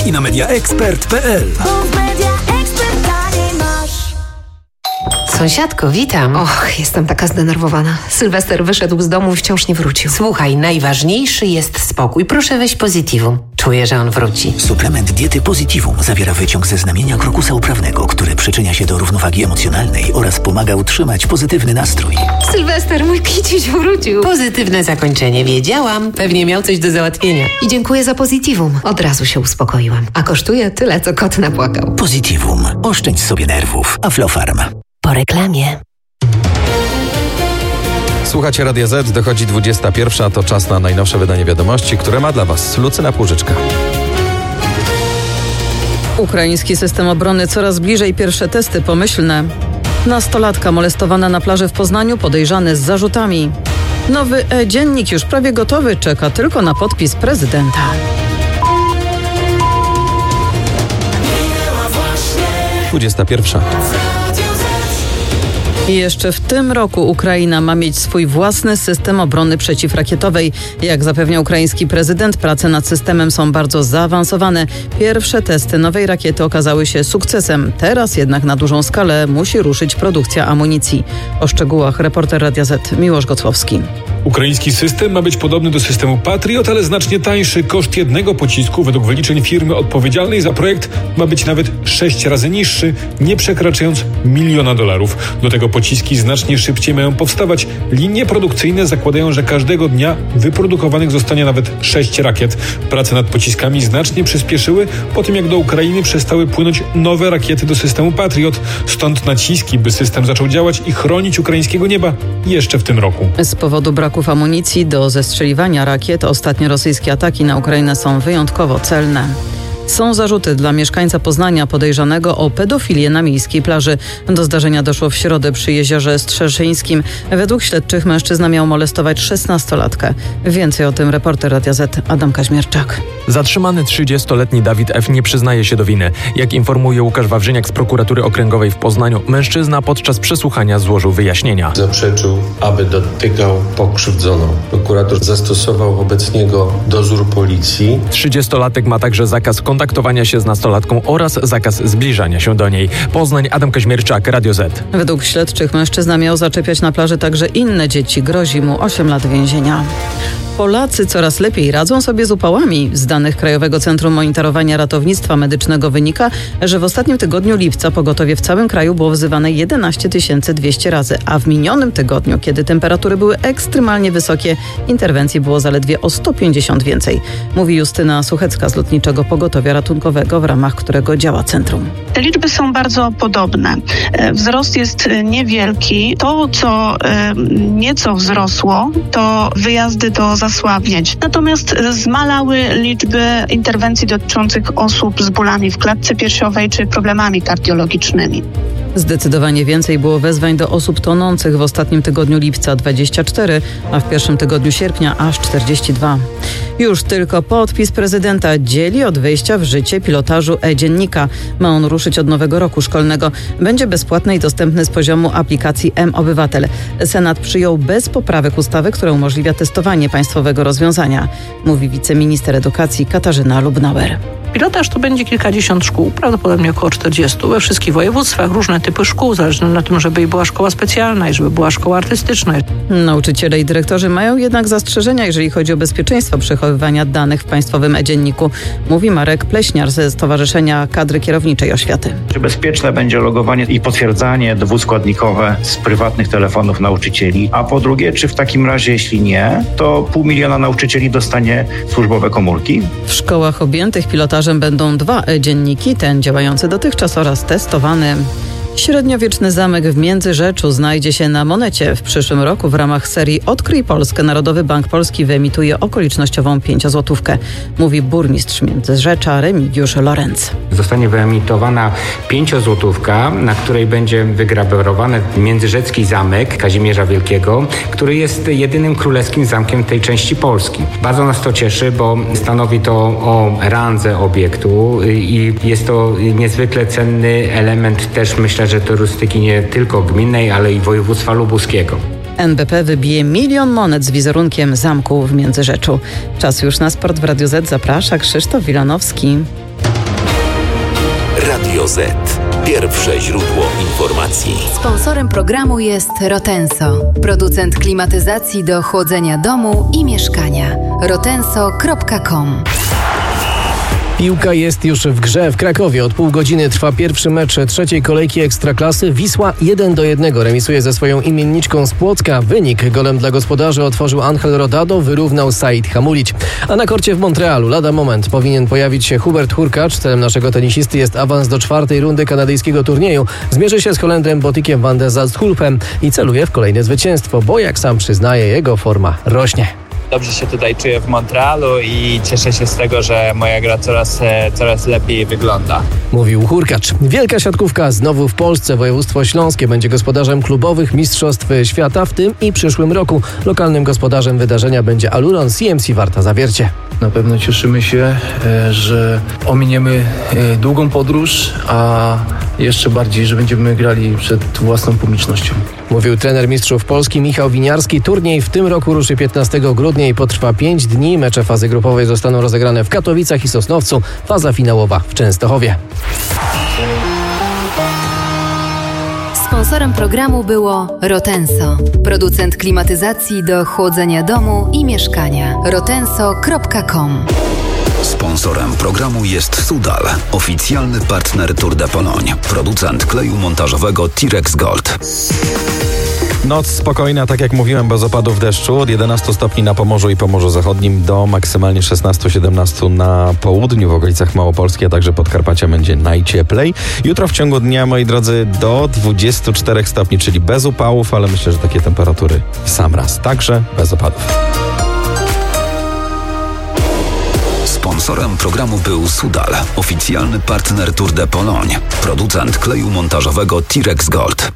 sklepach i na mediaexpert.pl. Sąsiadko, witam. Och, jestem taka zdenerwowana. Sylwester wyszedł z domu i wciąż nie wrócił. Słuchaj, najważniejszy jest spokój. Proszę weź Positivum. Czuję, że on wróci. Suplement diety Positivum zawiera wyciąg ze znamienia krokusa uprawnego, który przyczynia się do równowagi emocjonalnej oraz pomaga utrzymać pozytywny nastrój. Sylwester, mój kiciuś wrócił. Pozytywne zakończenie. Wiedziałam. Pewnie miał coś do załatwienia. I dziękuję za Positivum. Od razu się uspokoiłam. A kosztuje tyle, co kot napłakał. Positivum. Oszczędź sobie nerwów. Aflofarm. Po reklamie. Słuchacie Radia Z, dochodzi 21, to czas na najnowsze wydanie wiadomości, które ma dla Was Lucyna Płużyczka. Ukraiński system obrony coraz bliżej, pierwsze testy pomyślne. Nastolatka molestowana na plaży w Poznaniu, podejrzany z zarzutami. Nowy e-dziennik już prawie gotowy, czeka tylko na podpis prezydenta. Minęła 21. I jeszcze w tym roku Ukraina ma mieć swój własny system obrony przeciwrakietowej. Jak zapewnia ukraiński prezydent, prace nad systemem są bardzo zaawansowane. Pierwsze testy nowej rakiety okazały się sukcesem. Teraz jednak na dużą skalę musi ruszyć produkcja amunicji. O szczegółach reporter Radia Z Miłosz Gocłowski. Ukraiński system ma być podobny do systemu Patriot, ale znacznie tańszy. Koszt jednego pocisku według wyliczeń firmy odpowiedzialnej za projekt ma być nawet 6 razy niższy, nie przekraczając $1 000 000. Do tego pociski znacznie szybciej mają powstawać. Linie produkcyjne zakładają, że każdego dnia wyprodukowanych zostanie nawet 6 rakiet. Prace nad pociskami znacznie przyspieszyły po tym, jak do Ukrainy przestały płynąć nowe rakiety do systemu Patriot. Stąd naciski, by system zaczął działać i chronić ukraińskiego nieba jeszcze w tym roku. Z powodu braków amunicji do zestrzeliwania rakiet ostatnie rosyjskie ataki na Ukrainę są wyjątkowo celne. Są zarzuty dla mieszkańca Poznania podejrzanego o pedofilię na miejskiej plaży. Do zdarzenia doszło w środę przy jeziorze Strzelszyńskim. Według śledczych mężczyzna miał molestować 16-latkę. Więcej o tym reporter Radia Z Adam Kaźmierczak. Zatrzymany 30-letni Dawid F. nie przyznaje się do winy. Jak informuje Łukasz Wawrzyniak z prokuratury okręgowej w Poznaniu, mężczyzna podczas przesłuchania złożył wyjaśnienia. Zaprzeczył, aby dotykał pokrzywdzoną. Prokurator zastosował wobec niego dozór policji. 30-latek ma także zakaz kontaktowania się z nastolatką oraz zakaz zbliżania się do niej. Poznań, Adam Kaźmierczak, Radio Z. Według śledczych mężczyzna miał zaczepiać na plaży także inne dzieci. Grozi mu 8 lat więzienia. Polacy coraz lepiej radzą sobie z upałami. Z danych Krajowego Centrum Monitorowania Ratownictwa Medycznego wynika, że w ostatnim tygodniu lipca pogotowie w całym kraju było wzywane 11 200 razy, a w minionym tygodniu, kiedy temperatury były ekstremalnie wysokie, interwencji było zaledwie o 150 więcej. Mówi Justyna Suchecka z Lotniczego Pogotowia Ratunkowego, w ramach którego działa centrum. Te liczby są bardzo podobne. Wzrost jest niewielki. To, co nieco wzrosło, to wyjazdy do zasłabnięć. Natomiast zmalały liczby interwencji dotyczących osób z bólami w klatce piersiowej czy problemami kardiologicznymi. Zdecydowanie więcej było wezwań do osób tonących w ostatnim tygodniu lipca 24, a w pierwszym tygodniu sierpnia aż 42. Już tylko podpis prezydenta dzieli od wejścia w życie pilotażu e-dziennika. Ma on ruszyć od nowego roku szkolnego. Będzie bezpłatny i dostępny z poziomu aplikacji M-Obywatel. Senat przyjął bez poprawek ustawę, która umożliwia testowanie państwowego rozwiązania, mówi wiceminister edukacji Katarzyna Lubnauer. Pilotaż to będzie kilkadziesiąt szkół, prawdopodobnie około 40 we wszystkich województwach, różne typy szkół, zależne na tym, żeby była szkoła specjalna i żeby była szkoła artystyczna. Nauczyciele i dyrektorzy mają jednak zastrzeżenia, jeżeli chodzi o bezpieczeństwo przechowywania danych w państwowym e-dzienniku, mówi Marek Pleśniar ze Stowarzyszenia Kadry Kierowniczej Oświaty. Czy bezpieczne będzie logowanie i potwierdzanie dwuskładnikowe z prywatnych telefonów nauczycieli, a po drugie, czy w takim razie, jeśli nie, to 500 000 nauczycieli dostanie służbowe komórki? W szkołach objętych pilotażem będą 2 e-dzienniki, ten działający dotychczas oraz testowany. Średniowieczny zamek w Międzyrzeczu znajdzie się na monecie. W przyszłym roku w ramach serii Odkryj Polskę Narodowy Bank Polski wyemituje okolicznościową 5-złotówkę, mówi burmistrz Międzyrzecza Remigiusz Lorenz. Zostanie wyemitowana 5-złotówka, na której będzie wygrawerowany międzyrzecki zamek Kazimierza Wielkiego, który jest jedynym królewskim zamkiem tej części Polski. Bardzo nas to cieszy, bo stanowi to o randze obiektu i jest to niezwykle cenny element też, myślę, że turystyki nie tylko gminnej, ale i województwa lubuskiego. NBP wybije 1 000 000 monet z wizerunkiem zamku w Międzyrzeczu. Czas już na sport w Radiu Z. Zaprasza Krzysztof Wilanowski. Radio Z. Pierwsze źródło informacji. Sponsorem programu jest Rotenso, producent klimatyzacji do chłodzenia domu i mieszkania. rotenso.com. Piłka jest już w grze w Krakowie. Od pół godziny trwa pierwszy mecz trzeciej kolejki Ekstraklasy. Wisła 1-1 remisuje ze swoją imienniczką z Płocka. Wynik golem dla gospodarzy otworzył Angel Rodado, wyrównał Said Hamulić. A na korcie w Montrealu lada moment powinien pojawić się Hubert Hurkacz. Celem naszego tenisisty jest awans do czwartej rundy kanadyjskiego turnieju. Zmierzy się z Holendrem Botikiem van der Zalstulpem i celuje w kolejne zwycięstwo, bo jak sam przyznaje, jego forma rośnie. Dobrze się tutaj czuję w Montrealu i cieszę się z tego, że moja gra coraz lepiej wygląda. Mówił Hurkacz. Wielka siatkówka znowu w Polsce. Województwo śląskie będzie gospodarzem klubowych mistrzostw świata w tym i przyszłym roku. Lokalnym gospodarzem wydarzenia będzie Aluron CMC Warta Zawiercie. Na pewno cieszymy się, że ominiemy długą podróż, a jeszcze bardziej, że będziemy grali przed własną publicznością. Mówił trener mistrzów Polski Michał Winiarski. Turniej w tym roku ruszy 15 grudnia i potrwa 5 dni. Mecze fazy grupowej zostaną rozegrane w Katowicach i Sosnowcu. Faza finałowa w Częstochowie. Sponsorem programu było Rotenso, producent klimatyzacji do chłodzenia domu i mieszkania. rotenso.com. Sponsorem programu jest Sudal, oficjalny partner Tour de Pologne, producent kleju montażowego Tirex Gold. Noc spokojna, tak jak mówiłem, bez opadów deszczu. Od 11 stopni na Pomorzu i Pomorzu Zachodnim do maksymalnie 16-17 na południu, w okolicach Małopolski, a także Podkarpacia będzie najcieplej. Jutro w ciągu dnia, moi drodzy, do 24 stopni, czyli bez upałów, ale myślę, że takie temperatury w sam raz. Także bez opadów. Sponsorem programu był Sudal, oficjalny partner Tour de Pologne, producent kleju montażowego Tirex Gold.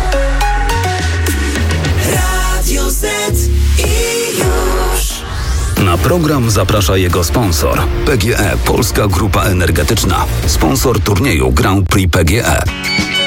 Radio Z i już. Na program zaprasza jego sponsor. PGE, Polska Grupa Energetyczna. Sponsor turnieju Grand Prix PGE.